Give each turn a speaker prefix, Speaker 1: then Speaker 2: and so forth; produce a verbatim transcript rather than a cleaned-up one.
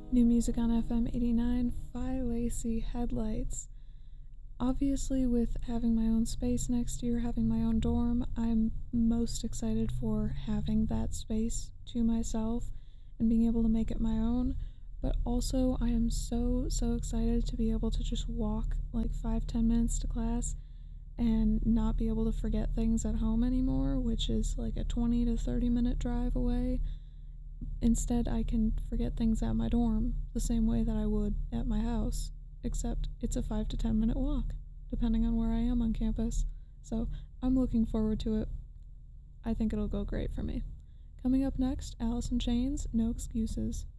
Speaker 1: New music on F M eighty-nine, Phi Lacey Headlights. Obviously, with having my own space next year, having my own dorm, I'm most excited for having that space to myself and being able to make it my own. But also, I am so, so excited to be able to just walk like five, ten minutes to class and not be able to forget things at home anymore, which is like a twenty to thirty minute drive away. Instead, I can forget things at my dorm the same way that I would at my house, except it's a five to ten minute walk, depending on where I am on campus. So I'm looking forward to it. I think it'll go great for me. Coming up next, Alice in Chains, No Excuses.